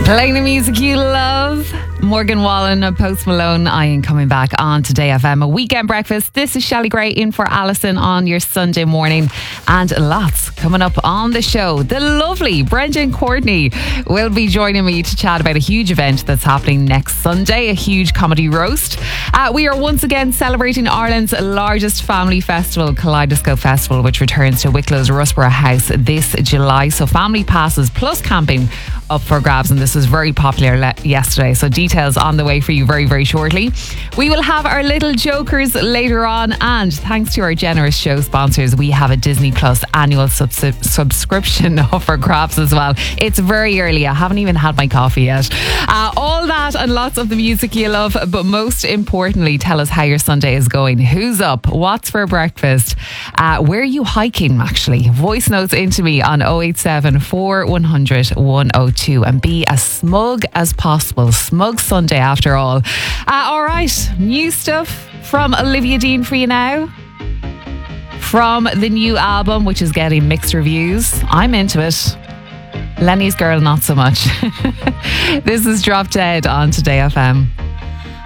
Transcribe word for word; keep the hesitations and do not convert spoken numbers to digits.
Playing the music you love. Morgan Wallen and Post Malone, I am coming back on Today F M, a weekend breakfast. This is Shelley Gray in for Alison on your Sunday morning, and lots coming up on the show. The lovely Brendan Courtney will be joining me to chat about a huge event that's happening next Sunday, a huge comedy roast. Uh, we are once again celebrating Ireland's largest family festival, Kaleidoscope Festival, which returns to Wicklow's Russborough House this July. So family passes plus camping up for grabs, and this was very popular le- yesterday, so details on the way for you very very shortly. We will have our little jokers later on, and thanks to our generous show sponsors, we have a Disney Plus annual subs- subscription up for grabs as well. It's very early, I haven't even had my coffee yet. Uh, all that and lots of the music you love, but most importantly, tell us how your Sunday is going. Who's up? What's for breakfast? Uh, where are you hiking actually? Voice notes into me on oh eight seven, four one hundred, one oh two, and be as smug as possible. Smug Sunday after all. Uh, all right, new stuff from Olivia Dean for you now. From the new album, which is getting mixed reviews. I'm into it. Lenny's Girl, not so much. This is Drop Dead on Today F M.